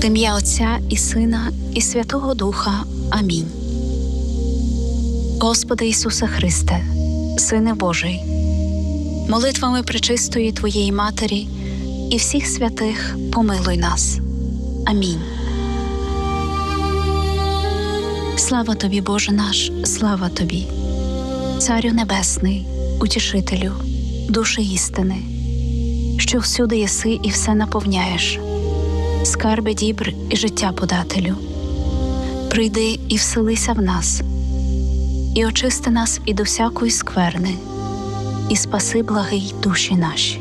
В ім'я Отця і Сина, і Святого Духа. Амінь. Господи Ісусе Христе, Сине Божий, молитвами пречистої Твоєї Матері і всіх святих помилуй нас. Амінь. Слава Тобі, Боже наш, слава Тобі, Царю Небесний, Утішителю, душі істини, що всюди єси і все наповняєш, скарби дібр і життя подателю. Прийди і вселися в нас, і очисти нас і до всякої скверни, і спаси, благий, душі наші.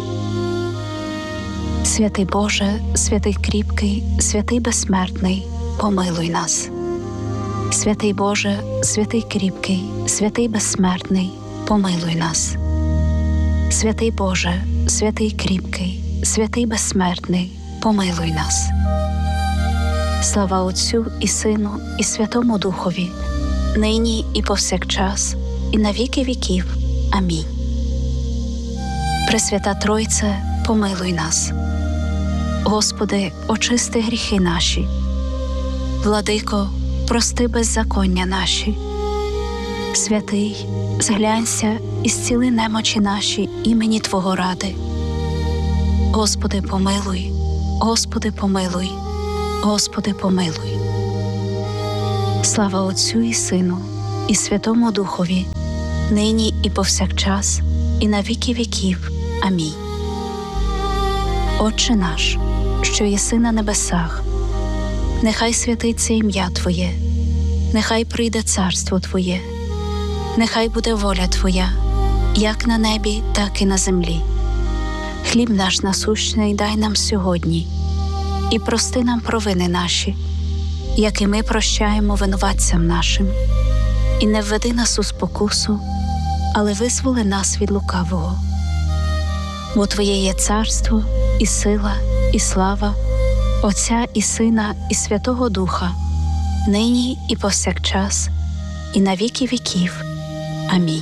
Святий Боже, святий кріпкий, святий безсмертний, помилуй нас. Святий Боже, святий кріпкий, святий безсмертний, помилуй нас. Святий Боже, святий кріпкий, святий безсмертний, помилуй нас. Слава Отцю і Сину, і Святому Духові, нині і повсякчас, і на віки віків. Амінь. Пресвята Тройце, помилуй нас. Господи, очисти гріхи наші. Владико, прости беззаконня наші. Святий, зглянься і зціли немочі наші імені Твого ради. Господи, помилуй, Господи, помилуй, Господи, помилуй. Слава Отцю і Сину, і Святому Духові, нині і повсякчас, і на віки віків. Амінь. Отче наш, що єси на небесах, нехай святиться ім'я Твоє, нехай прийде царство Твоє, нехай буде воля Твоя, як на небі, так і на землі. Хліб наш насущний дай нам сьогодні, і прости нам провини наші, як і ми прощаємо винуватцям нашим. І не введи нас у спокусу, але визволи нас від лукавого. Бо Твоє є царство, і сила, і слава, Отця і Сина, і Святого Духа, нині і повсякчас, і на віки віків. Амінь.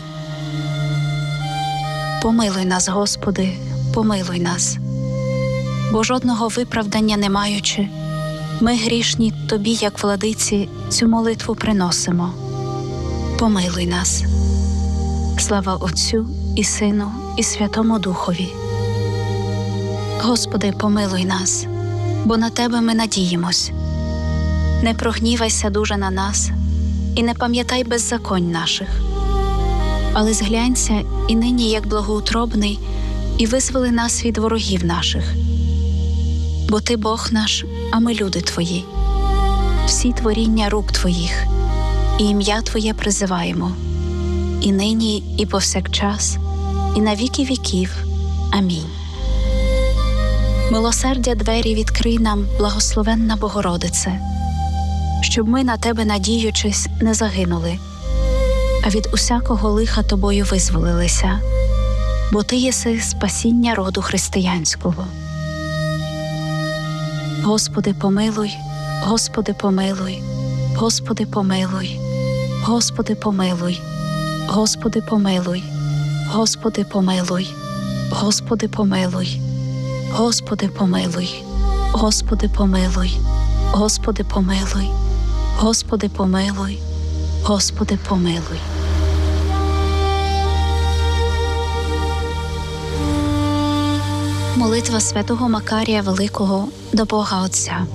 Помилуй нас, Господи, помилуй нас. Бо жодного виправдання не маючи, ми грішні Тобі, як владиці, цю молитву приносимо. Помилуй нас. Слава Отцю і Сину, і Святому Духові. Господи, помилуй нас, бо на Тебе ми надіємось. Не прогнівайся дуже на нас, і не пам'ятай беззаконь наших. Але зглянься і нині, як благоутробний, і визволи нас від ворогів наших. Бо Ти Бог наш, а ми люди Твої, всі творіння рук Твоїх, і ім'я Твоє призиваємо, і нині, і повсякчас, і на віки віків. Амінь. Милосердя двері відкрий нам, благословенна Богородице, щоб ми, на Тебе надіючись, не загинули, а від усякого лиха Тобою визволилися, бо Ти єси спасіння роду християнського. Господи, помилуй, Господи, помилуй, Господи, помилуй, Господи, помилуй, Господи, помилуй, Господи, помилуй, Господи, помилуй, Господи, помилуй, Господи, помилуй, Господи, помилуй, Господи, помилуй, Господи, помилуй. Молитва святого Макарія Великого до Бога Отця.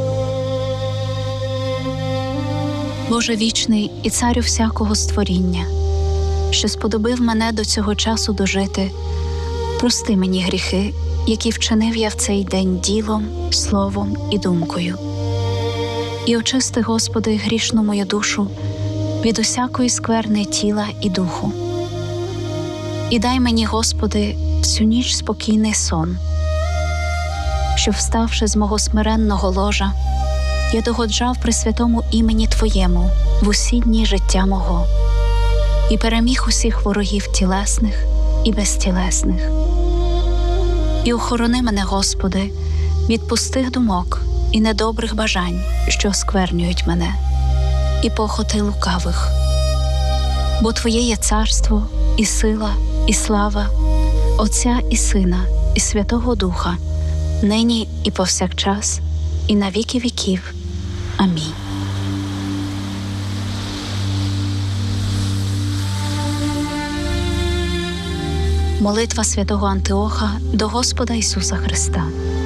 Боже вічний і царю всякого створіння, що сподобив мене до цього часу дожити, прости мені гріхи, які вчинив я в цей день ділом, словом і думкою. І очисти, Господи, грішну мою душу від усякої скверни тіла і духу. І дай мені, Господи, всю ніч спокійний сон, щоб, вставши з мого смиренного ложа, я догоджав при святому імені Твоєму в усі дні життя мого і переміг усіх ворогів тілесних і безтілесних. І охорони мене, Господи, від пустих думок і недобрих бажань, що осквернюють мене, і похоти лукавих. Бо Твоє є царство, і сила, і слава, Отця і Сина, і Святого Духа, нині і повсякчас, і на віки віків. Амінь. Молитва святого Антиоха до Господа Ісуса Христа.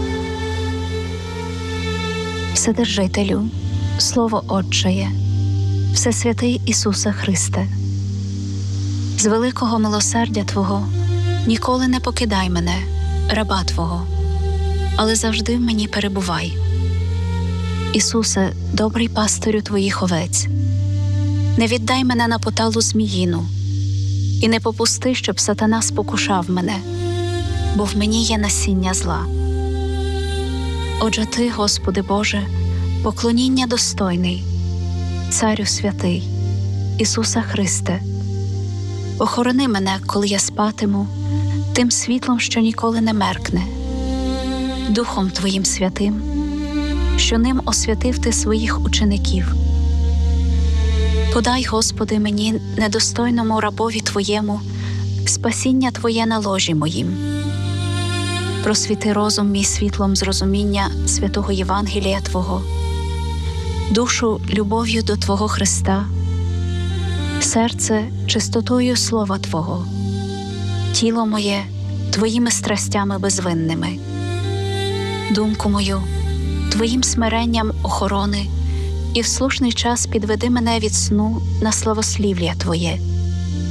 Вседержителю, Слово Отчеє, Всесвятий Ісусе Христе, з великого милосердя Твого ніколи не покидай мене, раба Твого, але завжди в мені перебувай. Ісусе, добрий пастирю Твоїх овець, не віддай мене на поталу зміїну, і не попусти, щоб сатана спокушав мене, бо в мені є насіння зла. Отже Ти, Господи Боже, поклоніння достойний, Царю святий, Ісуса Христе, охорони мене, коли я спатиму, тим світлом, що ніколи не меркне, Духом Твоїм святим, що ним освятив Ти своїх учеників. Подай, Господи, мені, недостойному рабові Твоєму, спасіння Твоє на ложі моїм. Просвіти розум мій світлом зрозуміння святого Євангелія Твого, душу любов'ю до Твого Христа, серце чистотою Слова Твого, тіло моє Твоїми страстями безвинними, думку мою Твоїм смиренням охорони, і в слушний час підведи мене від сну на славослів'я Твоє.